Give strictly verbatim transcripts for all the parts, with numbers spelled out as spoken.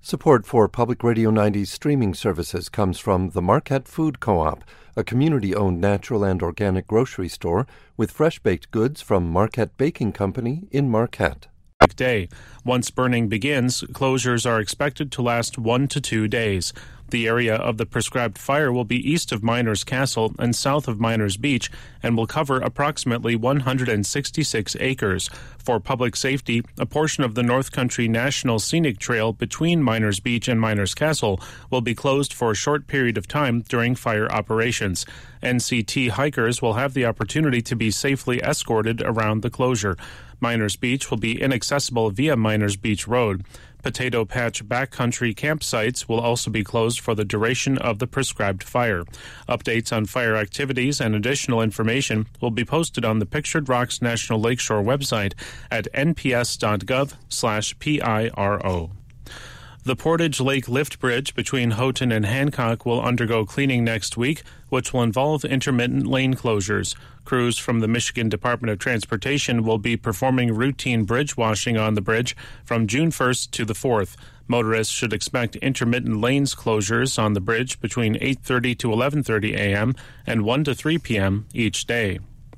Support for Public Radio ninety's streaming services comes from the Marquette Food Co-op, a community-owned natural and organic grocery store with fresh-baked goods from Marquette Baking Company in Marquette. Day. Once burning begins, closures are expected to last one to two days. The area of the prescribed fire will be east of Miners Castle and south of Miners Beach and will cover approximately one hundred sixty-six acres. For public safety, a portion of the North Country National Scenic Trail between Miners Beach and Miners Castle will be closed for a short period of time during fire operations. N C T hikers will have the opportunity to be safely escorted around the closure. Miners Beach will be inaccessible via Miners Beach Road. Potato Patch backcountry campsites will also be closed for the duration of the prescribed fire. Updates on fire activities and additional information will be posted on the Pictured Rocks National Lakeshore website at nps.gov slash PIRO. The Portage Lake Lift Bridge between Houghton and Hancock will undergo cleaning next week, which will involve intermittent lane closures. Crews from the Michigan Department of Transportation will be performing routine bridge washing on the bridge from June first to the fourth. Motorists should expect intermittent lanes closures on the bridge between eight thirty to eleven thirty a.m. and one to three p.m. each day.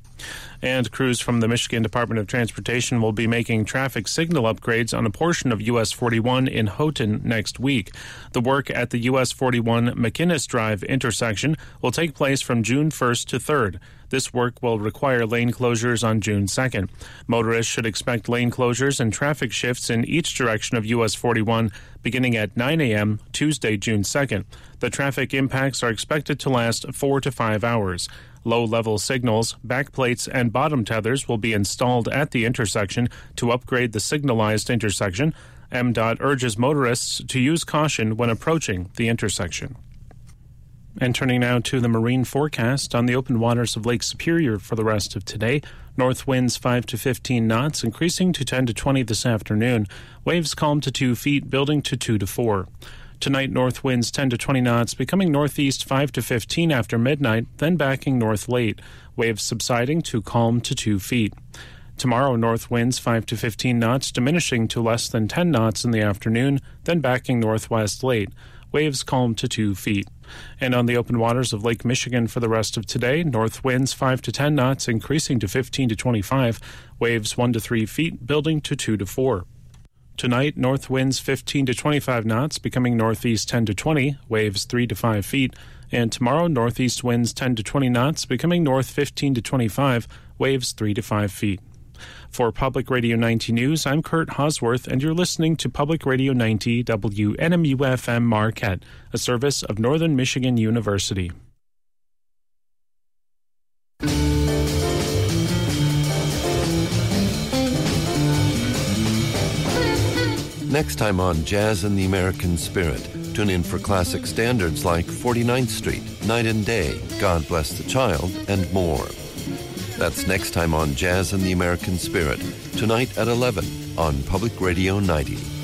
And crews from the Michigan Department of Transportation will be making traffic signal upgrades on a portion of U S forty-one in Houghton next week. The work at the U S forty-one McInnes Drive intersection will take place from June first to third. This work will require lane closures on June second. Motorists should expect lane closures and traffic shifts in each direction of U S forty-one beginning at nine a.m. Tuesday, June second. The traffic impacts are expected to last four to five hours. Low-level signals, backplates, and bottom tethers will be installed at the intersection to upgrade the signalized intersection. M D O T urges motorists to use caution when approaching the intersection. And turning now to the marine forecast on the open waters of Lake Superior for the rest of today. North winds five to fifteen knots, increasing to ten to twenty this afternoon. Waves calm to two feet, building to two to four. Tonight, north winds ten to twenty knots, becoming northeast five to fifteen after midnight, then backing north late. Waves subsiding to calm to two feet. Tomorrow, north winds five to fifteen knots, diminishing to less than ten knots in the afternoon, then backing northwest late. Waves calm to two feet. And on the open waters of Lake Michigan for the rest of today, north winds five to ten knots, increasing to fifteen to twenty-five. Waves one to three feet, building to two to four. Tonight, north winds fifteen to twenty-five knots, becoming northeast ten to twenty, waves three to five feet. And tomorrow, northeast winds ten to twenty knots, becoming north fifteen to twenty-five, waves three to five feet. For Public Radio ninety News, I'm Kurt Hosworth, and you're listening to Public Radio ninety W N M U F M Marquette, a service of Northern Michigan University. Next time on Jazz in the American Spirit, tune in for classic standards like forty-ninth Street, Night and Day, God Bless the Child, and more. That's next time on Jazz in the American Spirit, tonight at eleven on Public Radio ninety.